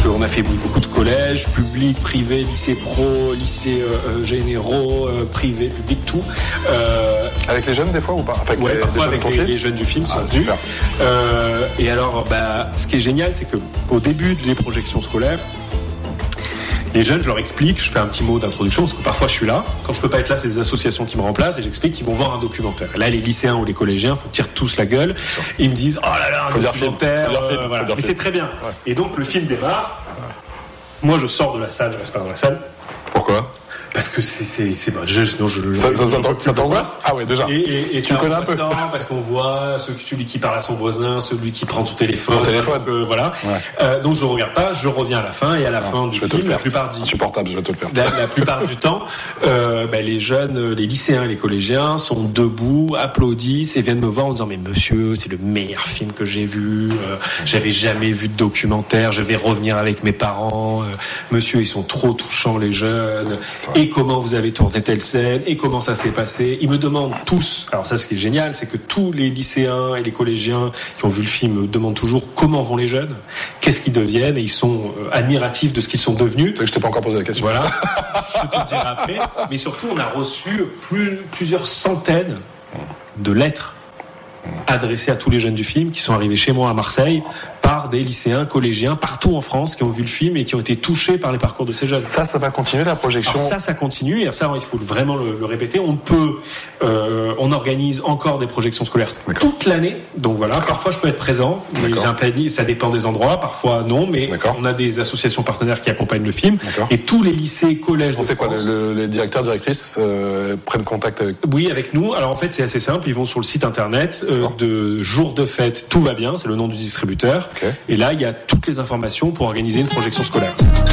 on a fait beaucoup de collèges, publics, privés, lycées pro, lycées généraux, privés, publics, tout. Avec les jeunes des fois ou pas? Enfin, ouais, parfois avec les jeunes du film sont venus. Et alors, ce qui est génial, c'est que au début des projections scolaires, les jeunes, je leur explique, je fais un petit mot d'introduction, parce que parfois je suis là. Quand je peux pas être là, c'est des associations qui me remplacent et j'explique qu'ils vont voir un documentaire. Là, les lycéens ou les collégiens, faut tirer tous la gueule. Et ils me disent, oh là là, un documentaire. Voilà. Mais c'est très bien. Ouais. Et donc, le film démarre. Moi, je sors de la salle, je reste pas dans la salle. Pourquoi? Parce que c'est bon, sinon ça t'angoisse. Ah ouais, déjà. Et tu connais un peu parce qu'on voit celui qui parle à son voisin, celui qui prend ton téléphone. Voilà. Ouais. Donc je regarde pas, je reviens à la fin et à la fin du film, la plupart du insupportable, je vais te le faire. La plupart du temps, les jeunes, les lycéens et les collégiens sont debout, applaudissent et viennent me voir en disant mais monsieur, c'est le meilleur film que j'ai vu. J'avais jamais vu de documentaire. Je vais revenir avec mes parents. Monsieur, ils sont trop touchants les jeunes. Et comment vous avez tourné telle scène, et comment ça s'est passé. Ils me demandent tous, alors ça ce qui est génial, c'est que tous les lycéens et les collégiens qui ont vu le film me demandent toujours comment vont les jeunes, qu'est-ce qu'ils deviennent, et ils sont admiratifs de ce qu'ils sont devenus. Je t'ai pas encore posé la question. Voilà, je peux te dire après. Mais surtout, on a reçu plusieurs centaines de lettres adressées à tous les jeunes du film qui sont arrivés chez moi à Marseille par des lycéens, collégiens, partout en France qui ont vu le film et qui ont été touchés par les parcours de ces jeunes. Ça va continuer la projection. Alors ça continue et ça il faut vraiment le répéter. On organise encore des projections scolaires toute l'année. Donc voilà, parfois je peux être présent, mais j'ai un planning, ça dépend des endroits, parfois non, mais on a des associations partenaires qui accompagnent le film et tous les lycées, collèges. On sait quoi, les directeurs, directrices prennent contact avec. Oui, avec nous. Alors en fait c'est assez simple. Ils vont sur le site internet de Jour de Fête. Tout va bien, c'est le nom du distributeur. Et là, il y a toutes les informations pour organiser une projection scolaire.